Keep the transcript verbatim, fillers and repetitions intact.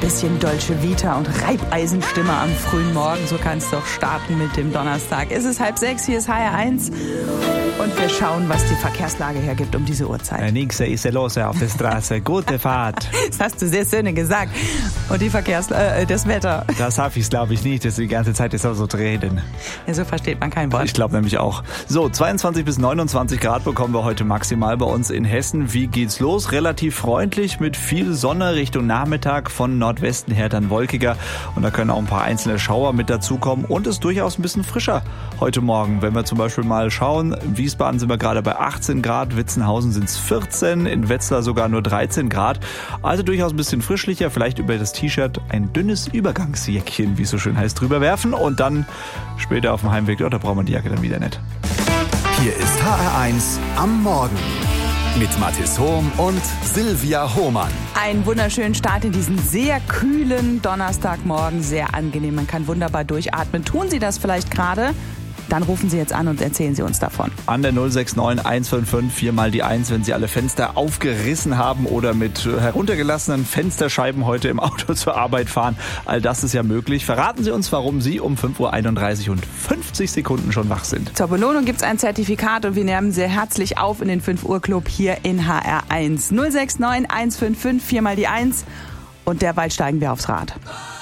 Bisschen Dolce Vita und Reibeisenstimme am frühen Morgen. So kann es doch starten mit dem Donnerstag. Es ist halb sechs, hier ist H R eins. Und wir schauen, was die Verkehrslage hergibt um diese Uhrzeit. Ja, nix ist los auf der Straße. Gute Fahrt. Das hast du sehr schön gesagt. Und die Verkehrs äh, das Wetter. Das habe ich, glaube ich, nicht. Das die ganze Zeit ist auch so reden. Ja, so versteht man kein Wort. Ich glaube nämlich auch. So, zweiundzwanzig bis neunundzwanzig Grad bekommen wir heute maximal bei uns in Hessen. Wie geht's los? Relativ freundlich mit viel Sonne Richtung Nachmittag, von Nordwesten her dann wolkiger. Und da können auch ein paar einzelne Schauer mit dazukommen. Und es ist durchaus ein bisschen frischer heute Morgen. Wenn wir zum Beispiel mal schauen, Wiesbaden sind wir gerade bei achtzehn Grad, Witzenhausen sind es vierzehn, in Wetzlar sogar nur dreizehn Grad. Also durchaus ein bisschen frischlicher, vielleicht über das T-Shirt ein dünnes Übergangsjäckchen, wie es so schön heißt, drüber werfen und dann später auf dem Heimweg, oh, da braucht man die Jacke dann wieder nicht. Hier ist H R eins am Morgen mit Mathis Hohm und Silvia Hohmann. Einen wunderschönen Start in diesen sehr kühlen Donnerstagmorgen, sehr angenehm. Man kann wunderbar durchatmen. Tun Sie das vielleicht gerade? Dann rufen Sie jetzt an und erzählen Sie uns davon. An der null sechs neun eins fünf fünf vier mal die eins, wenn Sie alle Fenster aufgerissen haben oder mit heruntergelassenen Fensterscheiben heute im Auto zur Arbeit fahren. All das ist ja möglich. Verraten Sie uns, warum Sie um fünf Uhr einunddreißig und fünfzig Sekunden schon wach sind. Zur Belohnung gibt es ein Zertifikat und wir nehmen sehr herzlich auf in den fünf Uhr Club hier in H R eins. null sechs neun eins fünf fünf vier mal die eins und derweil steigen wir aufs Rad.